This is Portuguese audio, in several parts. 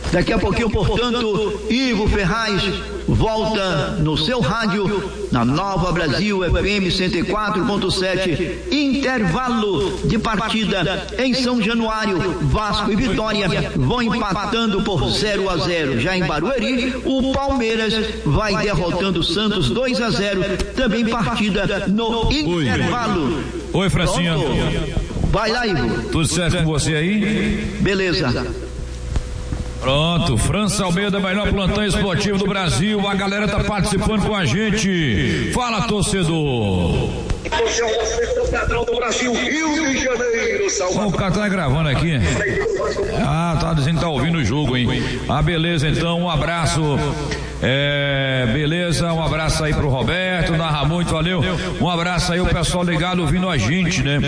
Daqui a pouquinho, portanto, Ivo Ferraz volta no seu rádio, na Nova Brasil FM 104.7, intervalo de partida em São Januário. Vasco e Vitória vão empatando por 0-0. Já em Barueri, o Palmeiras vai derrotando o Santos 2-0, também partida no intervalo. Oi, Francinha. Vai lá, Ivo. Tudo certo com você aí? Beleza. Pronto, França Almeida, melhor plantão esportivo do Brasil. A galera tá participando com a gente. Fala, torcedor. Você é o patrão do Brasil, Rio de Janeiro, Salvador. O cara tá gravando aqui. Tá dizendo que tá ouvindo o jogo, hein? Beleza, então, um abraço. Beleza, um abraço aí pro Roberto, narra muito, valeu. Um abraço aí o pessoal ligado ouvindo a gente, né?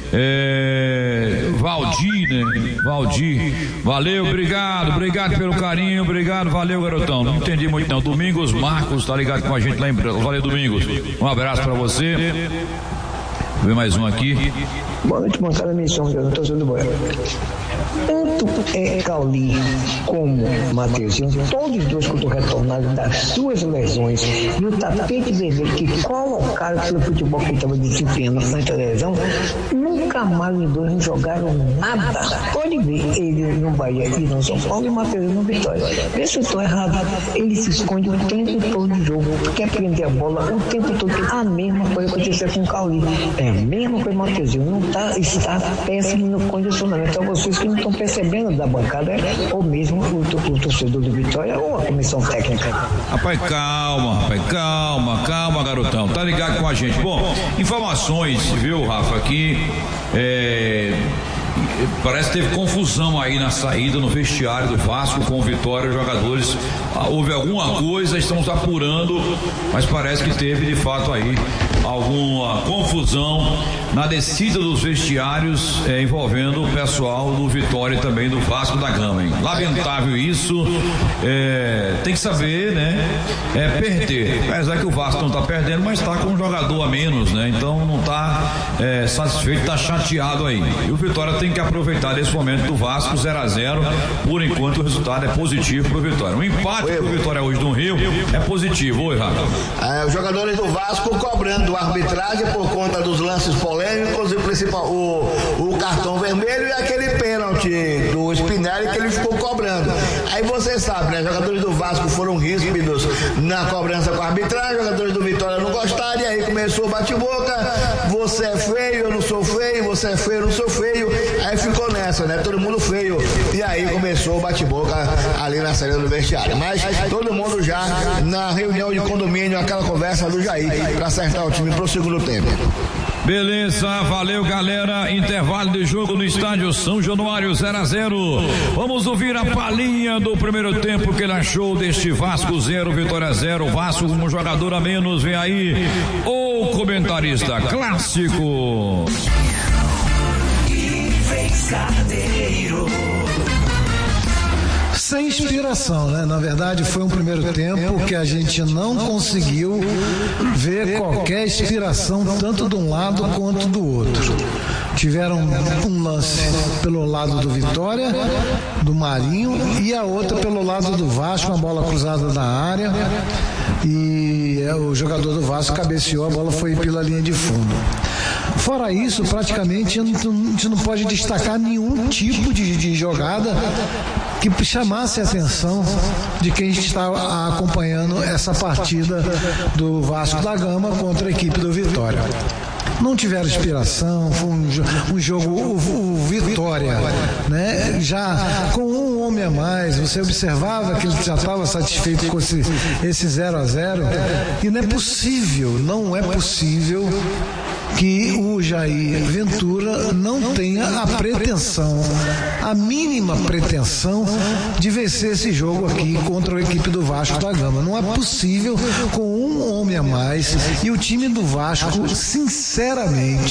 Valdir, valeu, obrigado pelo carinho, obrigado, valeu, garotão. Não entendi muito não. Domingos Marcos tá ligado com a gente lá em Brasília. Valeu, Domingos. Um abraço pra você. Vou ver mais um aqui. Boa noite, moçada, missão, eu não tô tudo bom. Tanto Cauli como Mateuzinho, todos os dois quando retornaram das suas lesões no tapete vermelho que colocaram pelo futebol que estava desempenhando na televisão, nunca mais os dois não jogaram nada. Pode ver ele no Bahia e no São Paulo e Mateuzinho no Vitória. Vê se eu estou errado, ele se esconde o tempo todo do jogo, quer prender a bola o tempo todo. A mesma coisa aconteceu com o Cauli, é a mesma coisa com o Mateuzinho, não está péssimo no condicionamento. Então vocês que não estão percebendo da bancada, ou mesmo o torcedor do Vitória ou a comissão técnica. Rapaz, calma, garotão, tá ligado com a gente. Bom, informações, viu, Rafa, aqui parece que teve confusão aí na saída no vestiário do Vasco com o Vitória, os jogadores, houve alguma coisa, estamos apurando, mas parece que teve de fato aí alguma confusão na descida dos vestiários envolvendo o pessoal do Vitória e também do Vasco da Gama, hein? Lamentável isso, tem que saber, né? Perder, apesar que o Vasco não tá perdendo, mas tá com um jogador a menos, né? Então não tá satisfeito, tá chateado aí. E o Vitória tem que aproveitar desse momento do Vasco 0-0, por enquanto o resultado é positivo pro Vitória. Um empate pro Vitória hoje no Rio é positivo. Oi, Rafa. Os jogadores do Vasco cobrando a arbitragem por conta dos lances polêmicos e principal o cartão vermelho e aquele pênalti do Spinelli que ele ficou cobrando. Aí você sabe, né? Jogadores do Vasco foram ríspidos na cobrança com a arbitragem, jogadores do Vitória não gostaram, e aí começou o bate-boca, você é feio, eu não sou feio, você é feio, eu não sou feio, aí ficou nessa, né? Todo mundo feio, e aí começou o bate-boca ali na saída do vestiário, mas todo mundo já na reunião de condomínio, aquela conversa do Jair, para acertar o time pro segundo tempo. Beleza, valeu, galera. Intervalo de jogo no estádio São Januário 0-0. Vamos ouvir a palhinha do primeiro tempo que ele achou deste Vasco 0, Vitória 0. Vasco com um jogador a menos. Vem aí o comentarista clássico. Sem inspiração, né? Na verdade, foi um primeiro tempo que a gente não conseguiu ver qualquer inspiração, tanto de um lado quanto do outro. Tiveram um lance pelo lado do Vitória, do Marinho, e a outra pelo lado do Vasco, uma bola cruzada na área, e o jogador do Vasco cabeceou, a bola foi pela linha de fundo. Fora isso, praticamente a gente não pode destacar nenhum tipo de jogada que chamasse a atenção de quem está acompanhando essa partida do Vasco da Gama contra a equipe do Vitória. Não tiveram inspiração, foi um jogo, o Vitória, né? Já com um homem a mais, você observava que ele já estava satisfeito com esse 0-0, e não é possível que o Jair Ventura não tenha a pretensão, a mínima pretensão de vencer esse jogo aqui contra a equipe do Vasco da Gama. Não é possível com um homem a mais, e o time do Vasco, sinceramente,